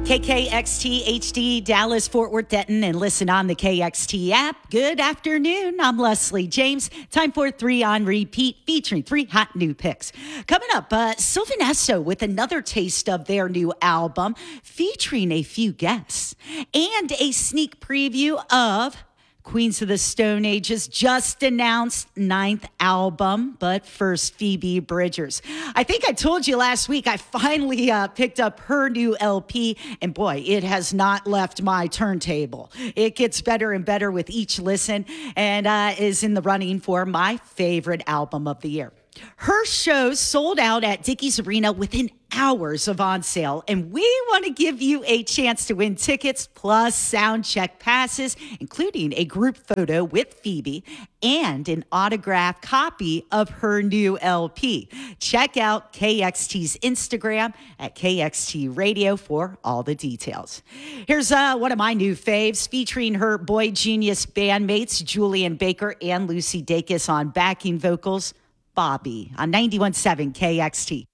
KKXT HD, Dallas, Fort Worth, Denton, and listen on the KXT app. Good afternoon. I'm Leslie James. Time for 3 on Repeat, featuring 3 hot new picks. Coming up, Sylvan Esso with another taste of their new album, featuring a few guests, and a sneak preview of Queens of the Stone Age's just announced 9th album. But first, Phoebe Bridgers. I think I told you last week I finally picked up her new LP, and boy, it has not left my turntable. It gets better and better with each listen, and is in the running for my favorite album of the year. Her shows sold out at Dickies Arena within hours of on sale, and we want to give you a chance to win tickets plus sound check passes, including a group photo with Phoebe and an autographed copy of her new LP. Check out KXT's Instagram at KXT Radio for all the details. Here's one of my new faves, featuring her Boy Genius bandmates Julian Baker and Lucy Dacus on backing vocals, Bobby on 91.7 KXT.